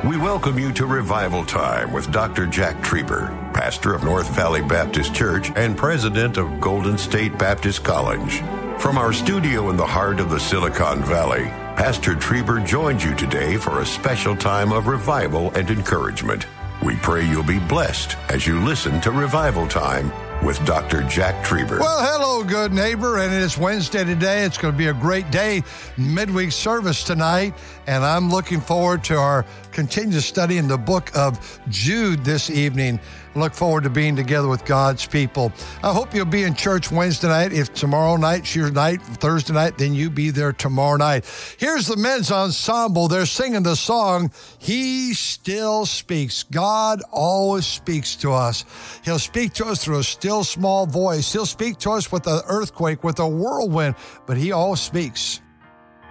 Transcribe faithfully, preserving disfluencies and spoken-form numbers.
We welcome you to Revival Time with Doctor Jack Trieber, pastor of North Valley Baptist Church and president of Golden State Baptist College. From our studio in the heart of the Silicon Valley, Pastor Trieber joins you today for a special time of revival and encouragement. We pray you'll be blessed as you listen to Revival Time with Doctor Jack Trieber. Well, hello, good neighbor, and it's Wednesday today. It's going to be a great day, midweek service tonight, and I'm looking forward to our continued study in the book of Jude this evening. I look forward to being together with God's people. I hope you'll be in church Wednesday night. If tomorrow night's your night, Thursday night, then you be there tomorrow night. Here's the men's ensemble. They're singing the song, He Still Speaks. God always speaks to us. He'll speak to us through a still small voice. He'll speak to us with an earthquake, with a whirlwind, but he always speaks.